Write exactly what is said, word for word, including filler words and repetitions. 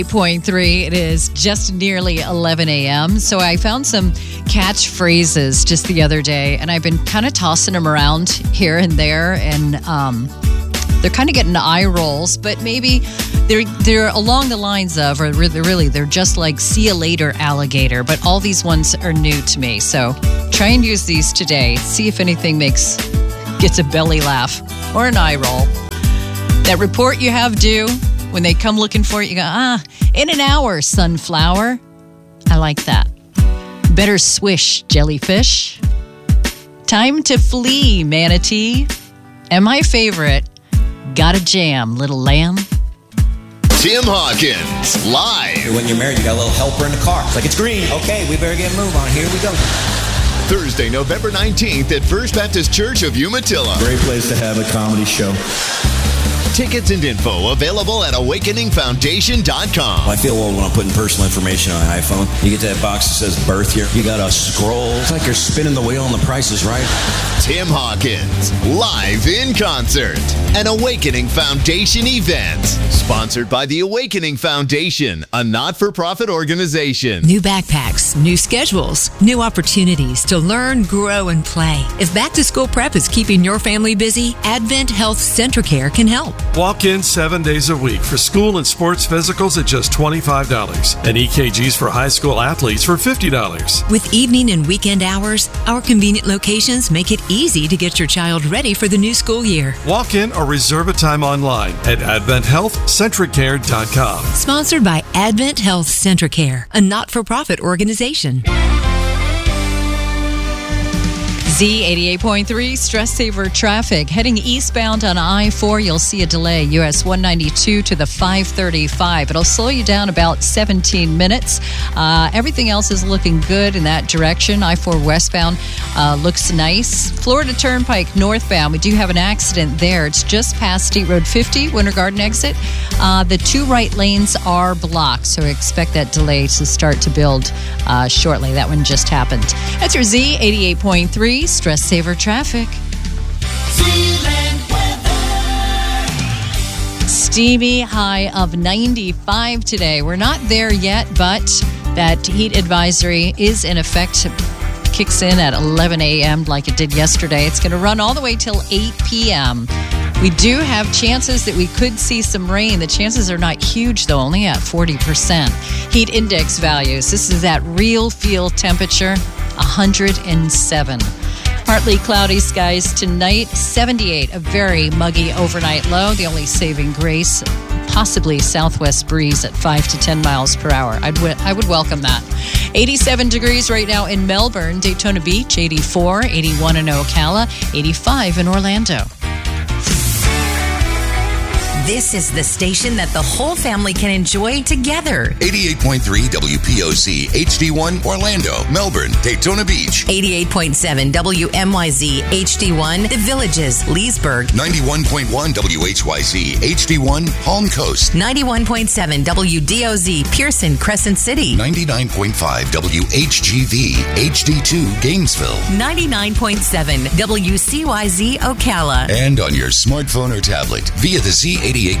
Point three. It is just nearly eleven a.m. So I found some catchphrases just the other day, and I've been kind of tossing them around here and there, and um, they're kind of getting eye rolls, but maybe they're they're along the lines of, or really, really they're just like "see you later, alligator." But all these ones are new to me, so try and use these today. See if anything makes gets a belly laugh or an eye roll. That report you have due. When they come looking for it, you go, ah, in an hour, sunflower. I like that. Better swish, jellyfish. Time to flee, manatee. And my favorite, gotta jam, little lamb. Tim Hawkins, live. When you're married, you got a little helper in the car. It's like, it's green. Okay, we better get a move on. Here we go. Thursday, November nineteenth at First Baptist Church of Umatilla. Great place to have a comedy show. Tickets and info available at awakening foundation dot com. I feel old when I'm putting personal information on an iPhone. You get that box that says birth here. You got to scroll. It's like you're spinning the wheel and the price is right. Tim Hawkins, live in concert. An Awakening Foundation event. Sponsored by the Awakening Foundation, a not-for-profit organization. New backpacks, new schedules, new opportunities to learn, grow, and play. If back-to-school prep is keeping your family busy, Advent Health Centracare can help. Walk in seven days a week for school and sports physicals at just twenty-five dollars and E K Gs for high school athletes for fifty dollars. With evening and weekend hours, our convenient locations make it easy to get your child ready for the new school year. Walk in or reserve a time online at advent health centracare dot com. Sponsored by Advent Health Centracare, a not-for-profit organization. Z eighty-eight point three, Stress Saver Traffic. Heading eastbound on I four, you'll see a delay. U S one ninety-two to the five thirty-five. It'll slow you down about seventeen minutes. Uh, everything else is looking good in that direction. I four westbound uh, looks nice. Florida Turnpike northbound, we do have an accident there. It's just past State Road fifty, Winter Garden exit. Uh, the two right lanes are blocked, so expect that delay to start to build uh, shortly. That one just happened. That's your Z eighty-eight point three. Stress Saver Traffic. Steamy high of ninety-five today. We're not there yet, but that heat advisory is in effect. Kicks in at eleven a.m. like it did yesterday. It's going to run all the way till eight p.m. We do have chances that we could see some rain. The chances are not huge, though, only at forty percent. Heat index values. This is that real feel temperature, one hundred seven. Partly cloudy skies tonight, seventy-eight, a very muggy overnight low. The only saving grace, possibly southwest breeze at five to ten miles per hour. I'd w- I would welcome that. eighty-seven degrees right now in Melbourne, Daytona Beach, eighty-four, eighty-one in Ocala, eighty-five in Orlando. This is the station that the whole family can enjoy together. eighty-eight point three W P O C, H D one, Orlando, Melbourne, Daytona Beach. eighty-eight point seven W M Y Z, H D one, The Villages, Leesburg. ninety-one point one W H Y Z, H D one, Palm Coast. ninety-one point seven W D O Z, Pearson, Crescent City. ninety-nine point five W H G V, H D two, Gainesville. ninety-nine point seven W C Y Z, Ocala. And on your smartphone or tablet via the Z eighty-eight